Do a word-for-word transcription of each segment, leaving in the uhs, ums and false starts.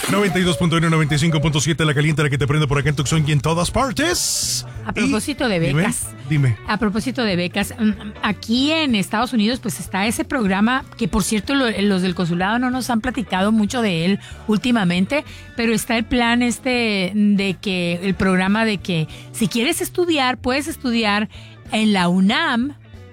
noventa y dos punto uno, noventa y cinco punto siete, la caliente, la que te prende por acá en Tucson y en todas partes. A propósito y, de becas. Dime, dime. A propósito de becas, aquí en Estados Unidos pues está ese programa que, por cierto, lo, los del consulado no nos han platicado mucho de él últimamente, pero está el plan este de que, el programa de que si quieres estudiar, puedes estudiar en la UNAM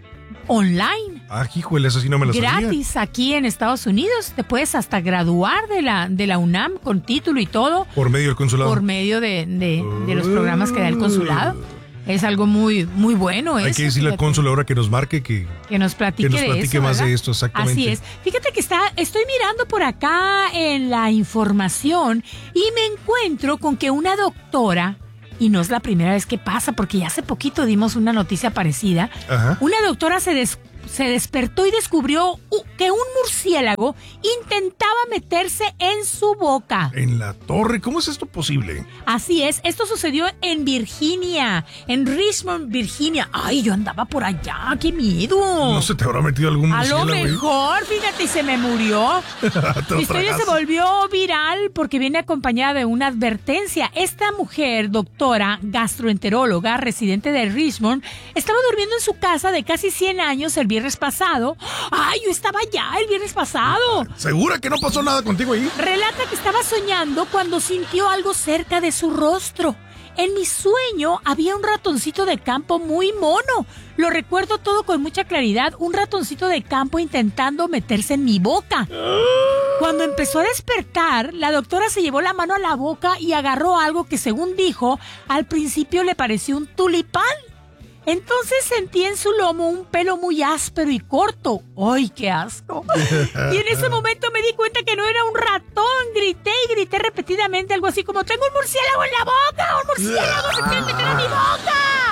online. Ah, híjole, eso sí no me lo sabía. Gratis aquí en Estados Unidos. Te puedes hasta graduar de la, de la UNAM con título y todo. Por medio del consulado. Por medio de, de, de los programas que da el consulado. Es algo muy, muy bueno. Hay eso, que decirle al cónsul ahora que nos marque que, que nos platique, que nos platique de eso, más ¿verdad? de esto, exactamente. Así es. Fíjate que está, estoy mirando por acá en la información y me encuentro con que una doctora, y no es la primera vez que pasa, porque ya hace poquito dimos una noticia parecida. Ajá. Una doctora se, des, se despertó y descubrió que un murciélago intentaba meterse en su boca. En la torre, ¿cómo es esto posible? Así es, esto sucedió en Virginia, en Richmond, Virginia. Ay, yo andaba por allá, qué miedo. ¿No se te habrá metido algún A lo murciélago ahí? mejor, fíjate, y se me murió. Te lo La historia tragaste. se volvió viral porque viene acompañada de una advertencia. Esta mujer, doctora, gastroenteróloga, residente de Richmond, estaba durmiendo en su casa de casi cien años el viernes pasado. Ay, yo estaba allá el viernes pasado. ¿Segura que no pasó nada contigo ahí? Relata que estaba soñando cuando sintió algo cerca de su rostro. En mi sueño había un ratoncito de campo muy mono. Lo recuerdo todo con mucha claridad. Un ratoncito de campo intentando meterse en mi boca. Cuando empezó a despertar, la doctora se llevó la mano a la boca y agarró algo que, según dijo, al principio le pareció un tulipán. Entonces sentí en su lomo un pelo muy áspero y corto. ¡Ay, qué asco! Y en ese momento me di cuenta que no era un ratón. Grité y grité repetidamente algo así como: ¡tengo un murciélago en la boca! ¡Un murciélago se quiere meter en mi boca!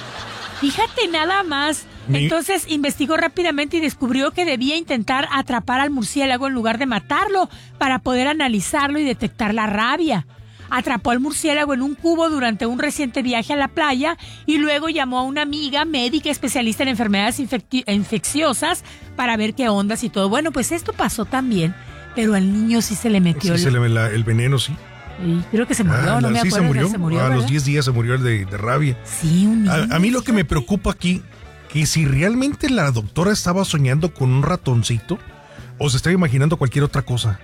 Fíjate nada más. Mi... Entonces investigó rápidamente y descubrió que debía intentar atrapar al murciélago en lugar de matarlo para poder analizarlo y detectar la rabia. Atrapó al murciélago en un cubo durante un reciente viaje a la playa y luego llamó a una amiga médica especialista en enfermedades infecti- infecciosas para ver qué ondas y todo. Bueno, pues esto pasó también, pero al niño sí se le metió Sí, el... se le, la, el veneno, sí. Sí, creo que se murió, Ah, no la- me sí, acuerdo. se murió. Se murió, a ¿verdad? los diez días se murió el de, de rabia. Sí, un niño. A, a mí lo que me preocupa aquí, que si realmente la doctora estaba soñando con un ratoncito o se estaba imaginando cualquier otra cosa.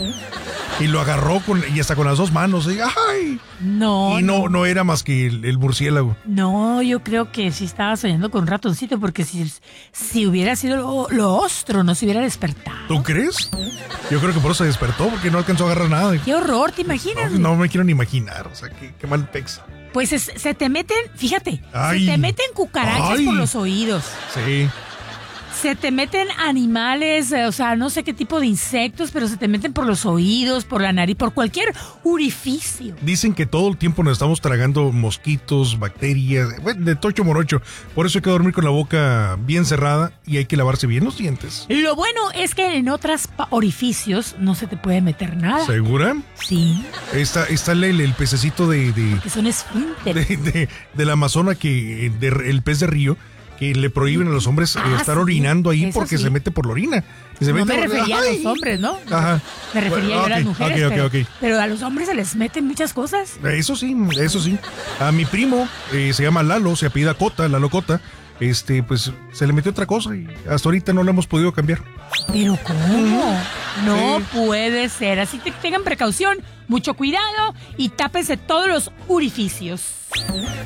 Y lo agarró con, y hasta con las dos manos. Y, ¡ay! No, y no, no era más que el, el murciélago. No, yo creo que sí estaba soñando con un ratoncito, porque si, si hubiera sido lo, lo ostro, no se hubiera despertado. ¿Tú crees? Yo creo que por eso se despertó, porque no alcanzó a agarrar nada. ¡Qué horror! ¿Te imaginas? No, no me quiero ni imaginar. O sea, qué, qué mal pexa. Pues es, se te meten, fíjate, Ay. se te meten cucarachas Ay. por los oídos. Sí. Se te meten animales, eh, o sea, no sé qué tipo de insectos, pero se te meten por los oídos, por la nariz, por cualquier orificio. Dicen que todo el tiempo nos estamos tragando mosquitos, bacterias, bueno, de tocho morocho. Por eso hay que dormir con la boca bien cerrada y hay que lavarse bien los dientes. Lo bueno es que en otros orificios no se te puede meter nada. ¿Segura? Sí. Está, está el, el pececito de, de, Que son esfínteres. de, de, del Amazonas, que de, el pez de río, que le prohíben a los hombres Ah, estar sí, orinando ahí eso porque sí. se mete por la orina. Y se No mete me por- refería a ¡Ay! los hombres, ¿no? Ajá. Me refería Bueno, yo a las ok, mujeres, ok, ok, pero, ok. pero a los hombres se les meten muchas cosas. Eso sí, eso sí. A mi primo, eh, se llama Lalo, se apellida Cota, Lalo Cota. Este, pues se le metió otra cosa y hasta ahorita no lo hemos podido cambiar. ¿Pero cómo? No Sí. puede ser. Así que tengan precaución, mucho cuidado y tápense todos los orificios.